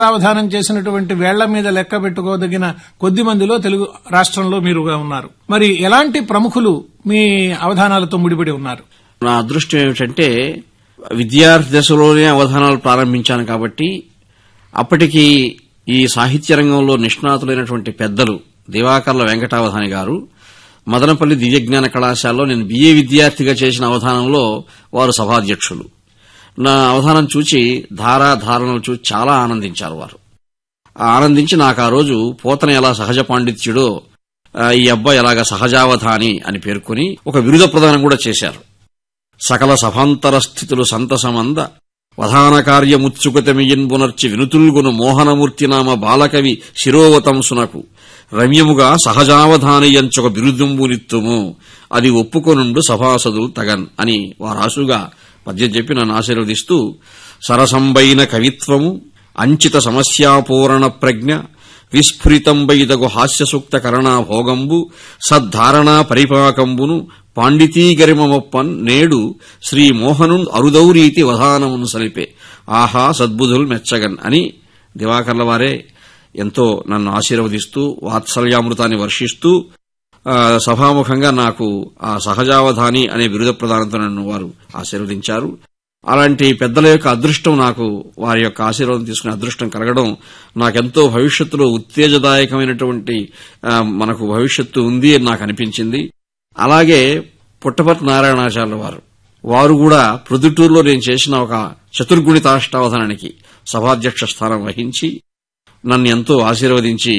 అవధానం చేసినటువంటి వేళ్ల మీద లెక్క పెట్టుకోదగిన కొద్ది మందిలో తెలుగు రాష్ట్రంలో మీరుగా ఉన్నారు. మరి ఎలాంటి ప్రముఖులు మీ అవధానాలతో ముడిపడి ఉన్నారు? నా అదృష్టం ఏమిటంటే విద్యార్థి దశలోనే అవధానాలు ప్రారంభించాను కాబట్టి అప్పటికి ఈ సాహిత్య రంగంలో నిష్ణాతులైనటువంటి పెద్దలు దివాకర్ల వెంకటావధాని గారు మదనపల్లి దివ్యజ్ఞాన కళాశాలలో నేను బిఏ విద్యార్థిగా చేసిన అవధానంలో వారు సభాధ్యక్షులు. నా అవధానం చూచి ధారాధారణలు చూసి చాలా ఆనందించారు వారు. ఆనందించి నాకు ఆ రోజు పోతన ఎలా సహజ పాండిత్యుడో ఈ అబ్బాయి ఎలాగా సహజావధాని అని పేర్కొని ఒక బిరుద ప్రదానం కూడా చేశారు. సకల సభాంతర స్థితులు సంతసమంద వధాన కార్యముత్సుకతమియన్బునర్చి వినుతుల్గును మోహనమూర్తినామ బాలకవి శిరోవతంసునకు రమ్యముగా సహజావధానియంచొక బిరుదుంబునిత్తుము అది ఒప్పుకొనుండు సభాసదులు తగన్ అని వారాసుగా పద్యం చెప్పి నన్ను ఆశీర్వదిస్తూ సరసంబైన కవిత్వము అంచిత సమస్యాపూరణ ప్రజ్ఞ విస్ఫురితంబైదగు హాస్యసూక్త కరణాభోగంబు సద్ధారణా పరిపాకంబును పాండితీగరిమొప్పన్ నేడు శ్రీ మోహను అరుదౌరీతి వధానమును సలిపే ఆహా సద్బుధులు మెచ్చగన్ అని దివాకర్ల వారే ఎంతో నన్ను ఆశీర్వదిస్తూ వాత్సల్యామృతాన్ని వర్షిస్తూ సభాముఖంగా నాకు ఆ సహజావధాని అనే బిరుద ప్రదానంతో నన్ను వారు ఆశీర్వదించారు. అలాంటి పెద్దల యొక్క అదృష్టం నాకు వారి యొక్క ఆశీర్వాదం తీసుకునే అదృష్టం కలగడం నాకెంతో భవిష్యత్తులో ఉత్తేజదాయకమైనటువంటి మనకు భవిష్యత్తు ఉంది అని నాకు అనిపించింది. అలాగే పుట్టపర్తి నారాయణాచార్యుల వారు కూడా ప్రొద్దుటూరులో నేను చేసిన ఒక చతుర్గుణితాష్టావధానానికి సభాధ్యక్ష స్థానం వహించి నన్ను ఎంతో ఆశీర్వదించి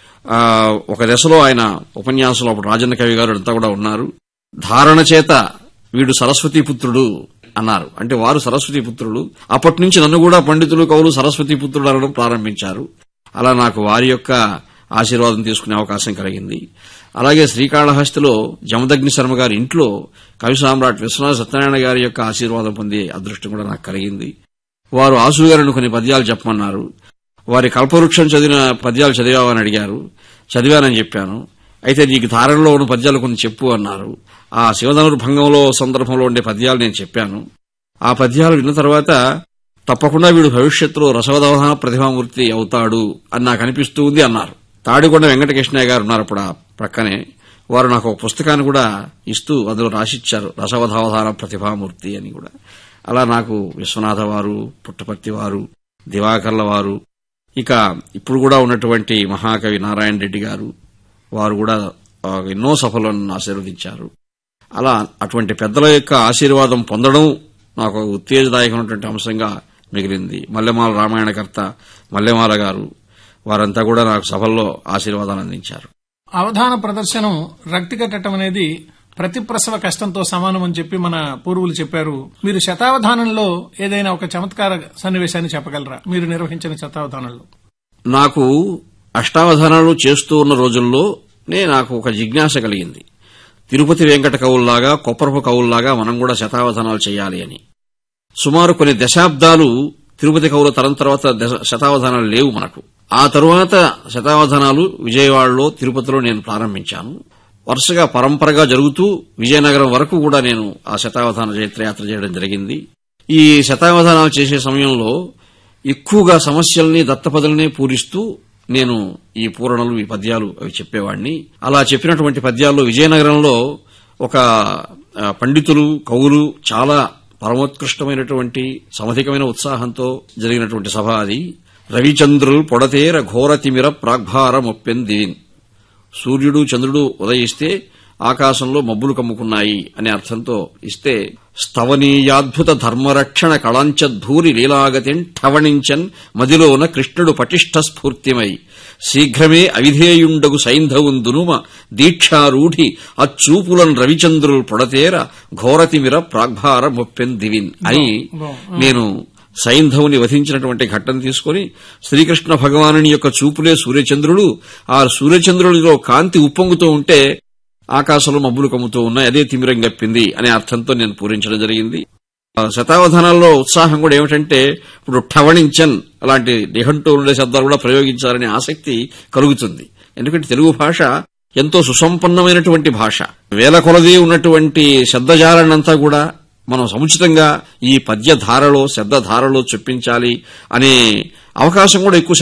ఒక దశలో ఆయన ఉపన్యాసంలో అప్పుడు రాజన్న కవి గారు అంతా కూడా ఉన్నారు. ధారణ చేత వీడు సరస్వతీపుత్రుడు అన్నారు. అంటే వారు సరస్వతీపుత్రుడు. అప్పటి నుంచి నన్ను కూడా పండితులు కవులు సరస్వతీపుత్రుడు అనడం ప్రారంభించారు. అలా నాకు వారి యొక్క ఆశీర్వాదం తీసుకునే అవకాశం కలిగింది. అలాగే శ్రీకాళహస్తిలో జమదగ్ని శర్మ గారి ఇంట్లో కవి సామ్రాట్ విశ్వనాథ సత్యనారాయణ గారి యొక్క ఆశీర్వాదం పొందే అదృష్టం కూడా నాకు కలిగింది. వారు ఆసు గారిని కొన్ని పద్యాలు చెప్పమన్నారు. వారి కల్పవృక్షం చదివిన పద్యాలు చదివావని అడిగారు. చదివానని చెప్పాను. అయితే నీకు ధారణలో ఉన్న పద్యాలు కొన్ని చెప్పు అన్నారు. ఆ శివధనుర్ భంగంలో సందర్భంలో ఉండే పద్యాలు నేను చెప్పాను. ఆ పద్యాలు విన్న తర్వాత తప్పకుండా వీడు భవిష్యత్తులో రసవదవధాన ప్రతిభామూర్తి అవుతాడు అని నాకు అనిపిస్తూ ఉంది అన్నారు. తాడికొండ వెంకటకృష్ణయ్య గారు ఉన్నారు అప్పుడు ఆ ప్రక్కనే. వారు నాకు ఒక పుస్తకాన్ని కూడా ఇస్తూ అందులో రాసిచ్చారు రసవధావధాన ప్రతిభామూర్తి అని కూడా. అలా నాకు విశ్వనాథ వారు, పుట్టపర్తి వారు, దివాకర్ల వారు, ఇక ఇప్పుడు కూడా ఉన్నటువంటి మహాకవి నారాయణ రెడ్డి గారు వారు కూడా ఎన్నో సభలను ఆశీర్వదించారు. అలా అటువంటి పెద్దల యొక్క ఆశీర్వాదం పొందడం నాకు ఉత్తేజదాయకమైనటువంటి అంశంగా మిగిలింది. మల్లెమాల రామాయణకర్త మల్లెమాల గారు వారంతా కూడా నాకు సభల్లో ఆశీర్వాదాన్ని అందించారు. అవధాన ప్రదర్శనం రక్తి కట్టడం అనేది ప్రతి ప్రసవ కష్టంతో సమానం అని చెప్పి మన పూర్వులు చెప్పారు. మీరు శతావధానంలో ఏదైనా ఒక చమత్కార సన్నివేశాన్ని చెప్పగలరా? మీరు నిర్వహించిన శతావధానంలో. నాకు అష్టావధానాలు చేస్తూ ఉన్న రోజుల్లోనే నాకు ఒక జిజ్ఞాస కలిగింది. తిరుపతి వెంకట కవుల్లాగా, కొప్పరపు కవుల్లాగా మనం కూడా శతావధానాలు చేయాలి అని. సుమారు కొన్ని దశాబ్దాలు తిరుపతి కవుల తరం తర్వాత శతావధానాలు లేవు మనకు. ఆ తరువాత శతావధానాలు విజయవాడలో, తిరుపతిలో నేను ప్రారంభించాను. వరుసగా పరంపరగా జరుగుతూ విజయనగరం వరకు కూడా నేను ఆ శతావధాన జైత్రయాత్ర చేయడం జరిగింది. ఈ శతావధానాలు చేసే సమయంలో ఎక్కువగా సమస్యల్ని, దత్తపదుల్ని పూరిస్తూ నేను ఈ పూరణలు, ఈ పద్యాలు అవి చెప్పేవాడిని. అలా చెప్పినటువంటి పద్యాల్లో విజయనగరంలో ఒక పండితులు, కవులు చాలా పరమోత్కృష్టమైనటువంటి సమధికమైన ఉత్సాహంతో జరిగినటువంటి సభ అది. రవిచంద్రులు పొడతేర ఘోరతిమిర ప్రాగ్భార మొప్పెందివిన్. సూర్యుడు చంద్రుడు ఉదయిస్తే ఆకాశంలో మబ్బులు కమ్ముకున్నాయి అనే అర్థంతో ఇస్తే, స్తవనీయాద్భుత ధర్మరక్షణ కళాంచద్ధూరి లీలాగతిన్ ఠవణించన్ మదిలోన కృష్ణుడు పటిష్ట స్ఫూర్తిమై శీఘ్రమే అవిధేయుండగు సైంధవుందునుమ దీక్షారూఢి అచ్చూపులన్ రవిచంద్రులు పొడతేర ఘోరతిమిర ప్రాగ్భార మొప్పెన్ దివిన్ అని నేను సైంధవుని వధించినటువంటి ఘట్టం తీసుకుని శ్రీకృష్ణ భగవానుని యొక్క చూపులే సూర్యచంద్రుడు, ఆ సూర్యచంద్రుడిలో కాంతి ఉప్పొంగుతూ ఉంటే ఆకాశంలో మబ్బులు కమ్ముతూ ఉన్నాయి, అదే తిమిరం గప్పింది అనే అర్థంతో నేను పూరించడం జరిగింది. శతావధానాల్లో ఉత్సాహం కూడా ఏమిటంటే ఇప్పుడు ఠవణించన్ అలాంటి నిఘంటువులు ఉండే శబ్దాలు కూడా ప్రయోగించాలనే ఆసక్తి కలుగుతుంది. ఎందుకంటే తెలుగు భాష ఎంతో సుసంపన్నమైనటువంటి భాష. వేల కొలది ఉన్నటువంటి శబ్దజాలనంతా కూడా మనం సముచితంగా ఈ పద్యధారలో, శబ్దధారలో చొప్పించాలి అనే అవకాశం కూడా ఎక్కువ